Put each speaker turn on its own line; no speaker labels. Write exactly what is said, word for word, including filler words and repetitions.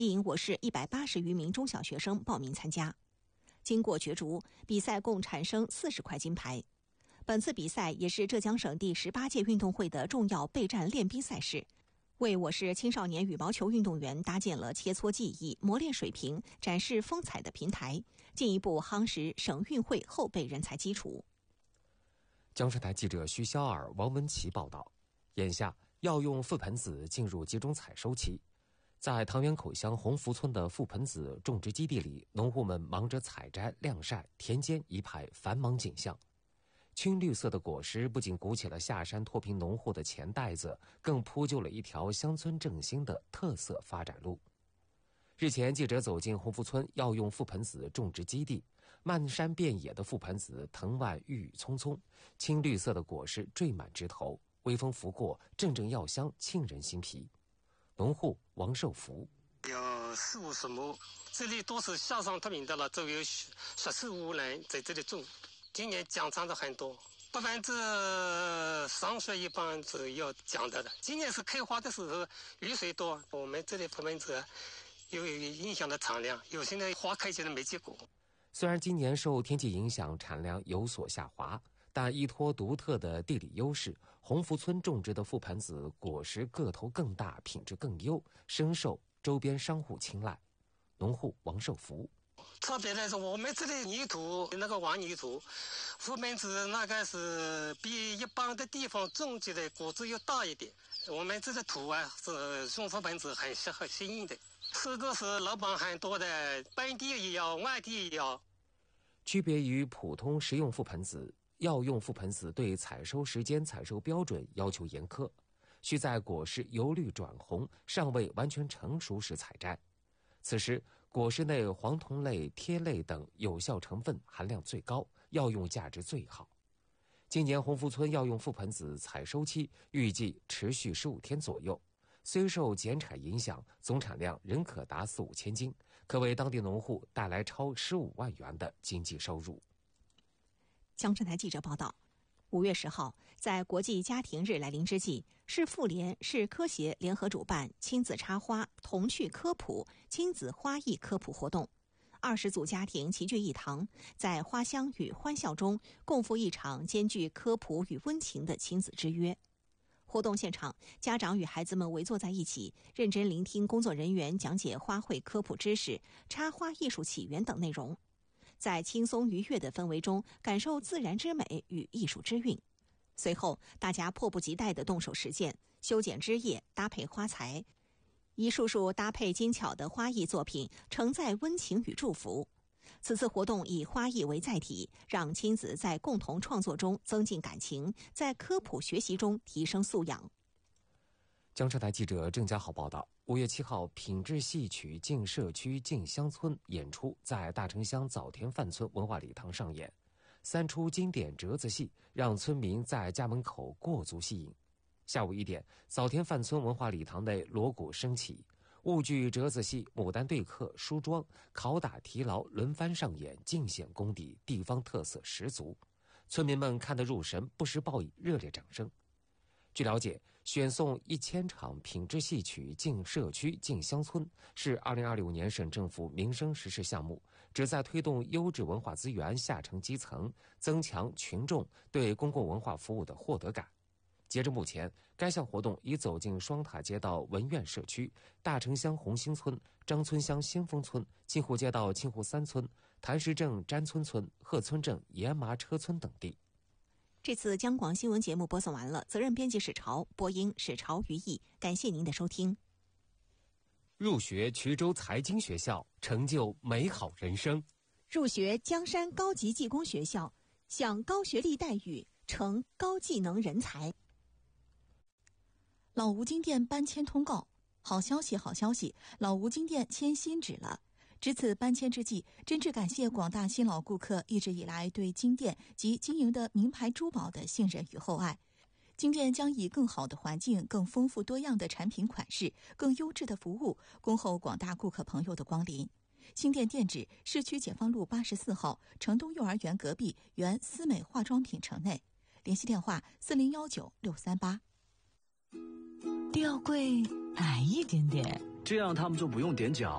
吸引我市一百八十余名中小学生报名参加。经过角逐，比赛共产生四十块金牌。本次比赛也是浙江省第十八届运动会的重要备战练兵赛事，为我市青少年羽毛球运动员搭建了切磋技艺、磨练水平、展示风采的平台，进一步夯实省运会后备人才基础。
江浙台记者徐肖尔、王文琪报道，眼下药用覆盆子进入集中采收期。在塘源口乡红福村的覆盆子种植基地里，农户们忙着采摘、晾晒，田间一派繁忙景象。青绿色的果实不仅鼓起了下山脱贫农户的钱袋子，更铺就了一条乡村振兴的特色发展路。日前，记者走进红福村药用覆盆子种植基地，漫山遍野的覆盆子藤蔓郁郁葱葱，青绿色的果实缀满枝头，微风拂过，阵阵药香沁人心脾。农户王寿福
有四五十亩，这里都是下乡脱贫的了，都有十四五人在这里种。今年奖长的很多，百分之三十一般是要奖的的。今年是开花的时候雨水多，我们这里覆盆子有影响的产量，有些呢花开起来没结果。
虽然今年受天气影响产量有所下滑，但依托独特的地理优势，红福村种植的覆盆子果实个头更大，品质更优，深受周边商户青睐。农户王寿福
特别的是，我们这里泥土那个黄泥土，覆盆子那个是比一般的地方种植的果子要大一点。我们这个土啊，是种覆盆子很适合适应的。这个是老板很多的，本地也要，外地也要。
区别于普通食用覆盆子，药用覆盆子对采收时间、采收标准要求严苛，需在果实由绿转红、尚未完全成熟时采摘。此时，果实内黄酮类、萜类等有效成分含量最高，药用价值最好。今年红福村药用覆盆子采收期预计持续十五天左右，虽受减产影响，总产量仍可达四五千斤，可为当地农户带来超十五万元的经济收入。
江浙台记者报道，五月十号，在国际家庭日来临之际，市妇联、市科协联合主办亲子插花、童趣科普、亲子花艺科普活动。二十组家庭齐聚一堂，在花香与欢笑中共赴一场兼具科普与温情的亲子之约。活动现场，家长与孩子们围坐在一起，认真聆听工作人员讲解花卉科普知识、插花艺术起源等内容。在轻松愉悦的氛围中，感受自然之美与艺术之韵。随后，大家迫不及待地动手实践，修剪枝叶，搭配花材，一束束搭配精巧的花艺作品，承载温情与祝福。此次活动以花艺为载体，让亲子在共同创作中增进感情，在科普学习中提升素养。
江浙台记者郑家豪报道，五月七号，品质戏曲进社区进乡村演出在大城乡枣田范村文化礼堂上演，三出经典折子戏让村民在家门口过足戏瘾。下午一点，枣田范村文化礼堂内锣鼓升起，婺剧折子戏、牡丹对客、梳妆、拷打提牢轮番上演，尽显功底，地方特色十足。村民们看得入神，不时报以热烈掌声。据了解，选送一千场品质戏曲进社区进乡村是二零二六年省政府民生实事项目，旨在推动优质文化资源下沉基层，增强群众对公共文化服务的获得感。截至目前，该项活动已走进双塔街道文苑社区、大城乡红星村、张村乡先锋村、清湖街道清湖三村、潭石镇詹村村、鹤村镇盐麻车村等地。
这次江广新闻节目播送完了，责任编辑史潮，播音史潮于毅，感谢您的收听。
入学衢州财经学校，成就美好人生；
入学江山高级技工学校，享高学历待遇，成高技能人才。
老吴金店搬迁通告，好消息好消息，老吴金店迁新址了。值此搬迁之际，真挚感谢广大新老顾客一直以来对金店及经营的名牌珠宝的信任与厚爱。金店将以更好的环境、更丰富多样的产品款式、更优质的服务，恭候广大顾客朋友的光临。新店店址：市区解放路八十四号城东幼儿园隔壁原思美化妆品城内。联系电话：四零幺九六三八。
吊柜矮一点点，
这样他们就不用踮脚。